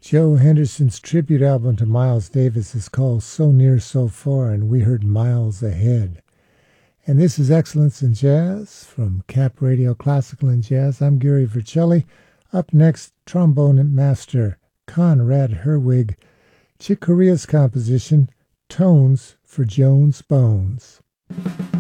Joe Henderson's tribute album to Miles Davis is called So Near, So Far, and we heard Miles Ahead. And this is Excellence in Jazz from Cap Radio Classical and Jazz. I'm Gary Vercelli. Up next, trombone master Conrad Herwig, Chick Corea's composition, Tones for Jones Bones.